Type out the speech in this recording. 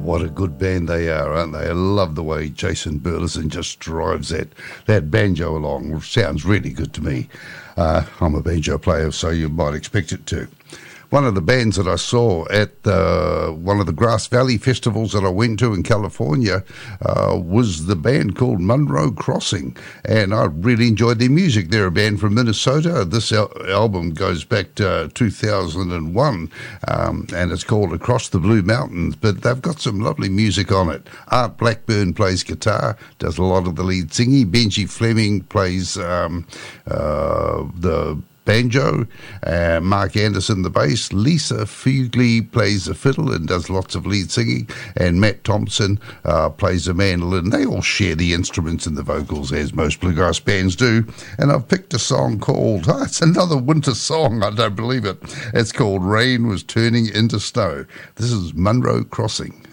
What a good band they are, aren't they? I love the way Jason Burleson just drives that banjo along. Sounds really good to me. I'm a banjo player, so you might expect it to. One of the bands that I saw at one of the Grass Valley festivals that I went to in California was the band called Monroe Crossing, and I really enjoyed their music. They're a band from Minnesota. This album goes back to 2001, and it's called Across the Blue Mountains, but they've got some lovely music on it. Art Blackburn plays guitar, does a lot of the lead singing. Benji Fleming plays the banjo, Mark Anderson the bass, Lisa Fugley plays the fiddle and does lots of lead singing, and Matt Thompson plays the mandolin. They all share the instruments and the vocals, as most bluegrass bands do, and I've picked a song called, it's another winter song, I don't believe it. It's called Rain Was Turning Into Snow. This is Monroe Crossing.